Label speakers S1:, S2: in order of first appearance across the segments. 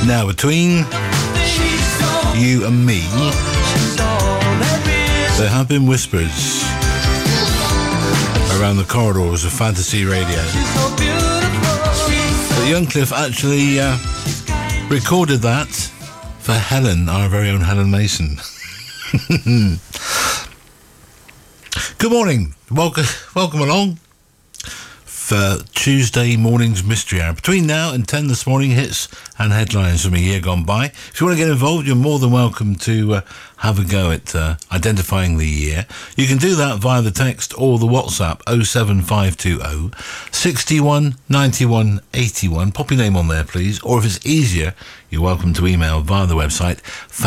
S1: Now, between you and me, there have been whispers around the corridors of Fantasy Radio that young Cliff actually recorded that for Helen, our very own Helen Mason. Good morning. Welcome along for Tuesday morning's Mystery Hour. Between now and 10 this morning, hits and headlines from a year gone by. If you want to get involved, you're more than welcome to have a go at identifying the year. You can do that via the text or the WhatsApp 07520 61 91 81. Pop your name on there, please. Or if it's easier, you're welcome to email via the website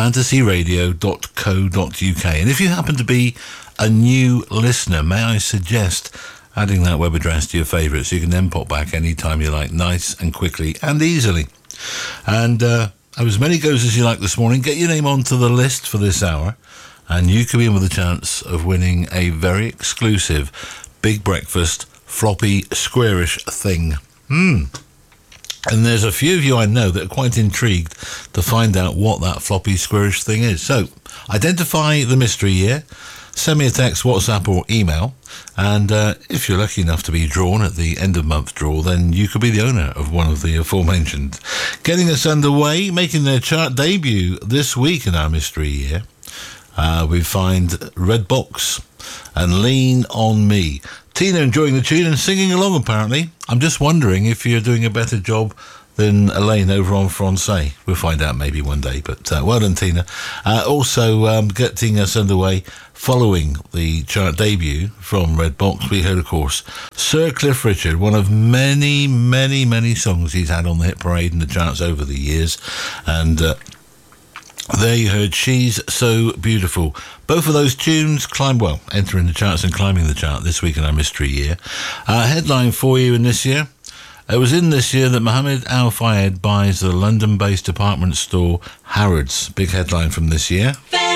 S1: fantasyradio.co.uk. And if you happen to be a new listener, may I suggest adding that web address to your favourites. You can then pop back anytime you like, nice and quickly and easily. And have as many goes as you like this morning. Get your name onto the list for this hour, and you could be in with a chance of winning a very exclusive Big Breakfast floppy squarish thing. And there's a few of you I know that are quite intrigued to find out what that floppy squarish thing is. So, identify the mystery year. Send me a text, WhatsApp or email, and if you're lucky enough to be drawn at the end of month draw, then you could be the owner of one of the aforementioned. Getting us underway, making their chart debut this week in our mystery year, we find Red Box and Lean On Me. Tina enjoying the tune and singing along, apparently. I'm just wondering if you're doing a better job than Elaine over on Francais. We'll find out maybe one day, but well done, Tina. Also, getting us underway following the chart debut from Red Box, we heard, of course, Sir Cliff Richard, one of many, many, many songs he's had on the hit parade and the charts over the years. And there you heard She's So Beautiful. Both of those tunes entering the charts and climbing the chart this week in our mystery year. Headline for you in this year. It was in this year that Mohammed Al Fayed buys the London-based department store Harrods. Big headline from this year.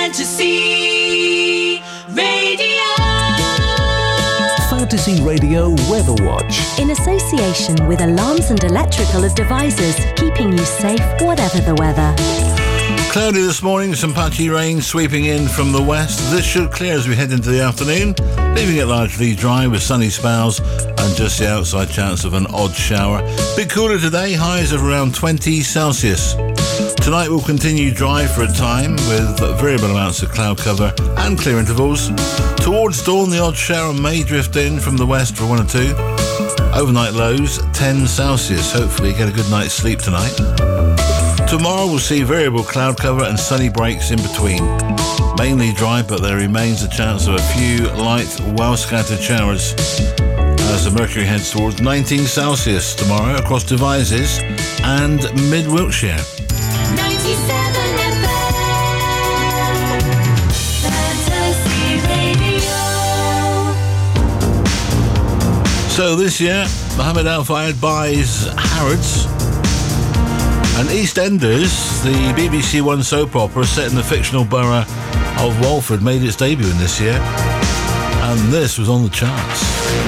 S2: Fantasy Radio.
S3: Fantasy Radio Weather Watch.
S4: In association with Alarms and Electrical Devices, keeping you safe whatever the weather.
S1: Cloudy this morning, some patchy rain sweeping in from the west. This should clear as we head into the afternoon, leaving it largely dry with sunny spells and just the outside chance of an odd shower. Bit cooler today, highs of around 20 Celsius. Tonight will continue dry for a time with variable amounts of cloud cover and clear intervals. Towards dawn, the odd shower may drift in from the west for one or two. Overnight lows, 10 Celsius. Hopefully get a good night's sleep tonight. Tomorrow we'll see variable cloud cover and sunny breaks in between. Mainly dry, but there remains a chance of a few light, well-scattered showers as the mercury heads towards 19 Celsius tomorrow across Devizes and mid-Wiltshire.
S2: 97 FM. Fantasy Radio.
S1: So this year, Mohammed Al Fayed buys Harrods. And EastEnders, the BBC One soap opera set in the fictional borough of Walford, made its debut in this year. And this was on the charts.